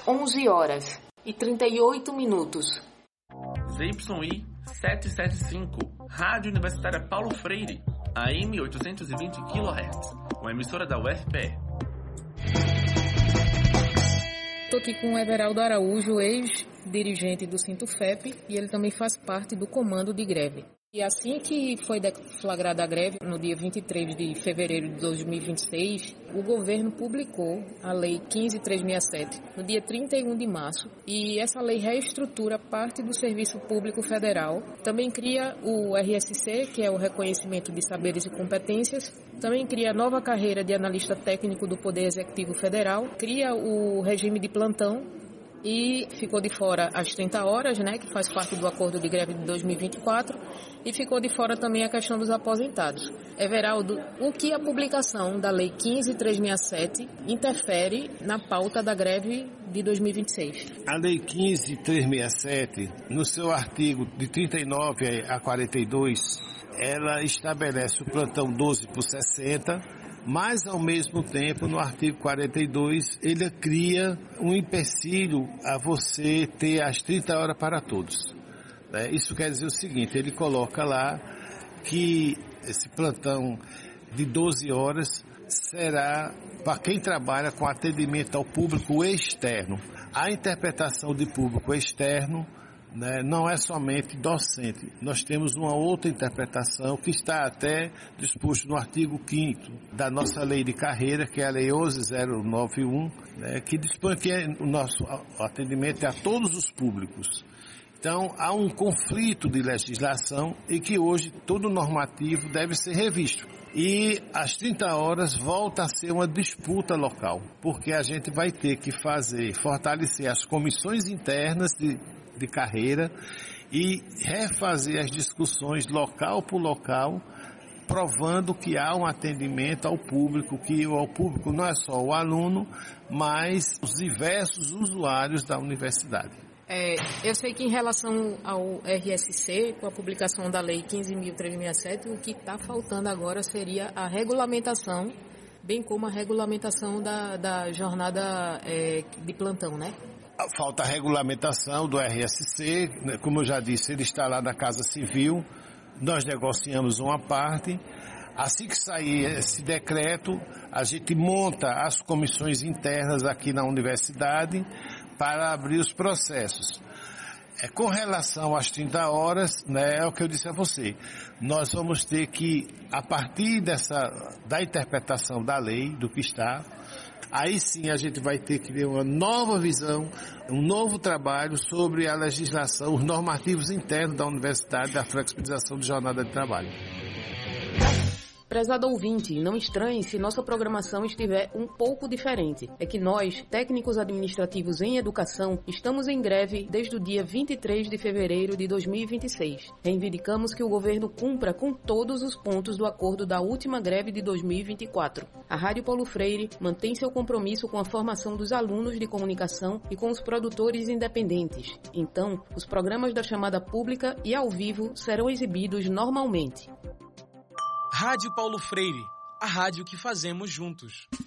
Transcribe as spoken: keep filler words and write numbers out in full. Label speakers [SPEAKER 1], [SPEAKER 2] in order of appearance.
[SPEAKER 1] onze horas e trinta e oito minutos.
[SPEAKER 2] Z Y I setecentos e setenta e cinco, Rádio Universitária Paulo Freire, A M oitocentos e vinte quilohertz, uma emissora da U F P E.
[SPEAKER 3] Estou aqui com o Everaldo Araújo, ex-dirigente do Sintufep, e ele também faz parte do comando de greve. E assim que foi deflagrada a greve, no dia vinte e três de fevereiro de dois mil e vinte e seis, o governo publicou a Lei quinze mil trezentos e sessenta e sete no dia trinta e um de março, e essa lei reestrutura parte do Serviço Público Federal, também cria o R S C, que é o Reconhecimento de Saberes e Competências, também cria a nova carreira de analista técnico do Poder Executivo Federal, cria o regime de plantão, e ficou de fora as trinta horas, né, que faz parte do acordo de greve de dois mil e vinte e quatro, e ficou de fora também a questão dos aposentados. Everaldo, o que a publicação da Lei quinze mil trezentos e sessenta e sete interfere na pauta da greve de dois mil e vinte e seis?
[SPEAKER 4] A Lei quinze mil trezentos e sessenta e sete, no seu artigo de trinta e nove a quarenta e dois, ela estabelece o plantão doze por sessenta, mas, ao mesmo tempo, no artigo quarenta e dois, ele cria um empecilho a você ter as trinta horas para todos. Isso quer dizer o seguinte, ele coloca lá que esse plantão de doze horas será para quem trabalha com atendimento ao público externo. A interpretação de público externo, né, não é somente docente. Nós temos uma outra interpretação que está até disposto no artigo quinto da nossa lei de carreira, que é a Lei onze mil e noventa e um, né, que dispõe que o nosso atendimento é a todos os públicos. Então, há um conflito de legislação e que hoje todo normativo deve ser revisto. E as trinta horas volta a ser uma disputa local, porque a gente vai ter que fazer, fortalecer as comissões internas de de carreira e refazer as discussões local por local, provando que há um atendimento ao público, que o público não é só o aluno, mas os diversos usuários da universidade.
[SPEAKER 3] É, eu sei que em relação ao R S C, com a publicação da Lei quinze mil trezentos e sessenta e sete, o que está faltando agora seria a regulamentação, bem como a regulamentação da, da jornada é, de plantão, né?
[SPEAKER 4] Falta a regulamentação do R S C, como eu já disse, ele está lá na Casa Civil, nós negociamos uma parte. Assim que sair esse decreto, a gente monta as comissões internas aqui na universidade para abrir os processos. É, com relação às trinta horas, né, é o que eu disse a você, nós vamos ter que, a partir dessa, da interpretação da lei, do que está, aí sim a gente vai ter que ter uma nova visão, um novo trabalho sobre a legislação, os normativos internos da universidade, da flexibilização de jornada de trabalho.
[SPEAKER 3] Prezado ouvinte, não estranhe se nossa programação estiver um pouco diferente. É que nós, técnicos administrativos em educação, estamos em greve desde o dia vinte e três de fevereiro de dois mil e vinte e seis. Reivindicamos que o governo cumpra com todos os pontos do acordo da última greve de dois mil e vinte e quatro. A Rádio Paulo Freire mantém seu compromisso com a formação dos alunos de comunicação e com os produtores independentes. Então, os programas da chamada pública e ao vivo serão exibidos normalmente.
[SPEAKER 5] Rádio Paulo Freire, a rádio que fazemos juntos.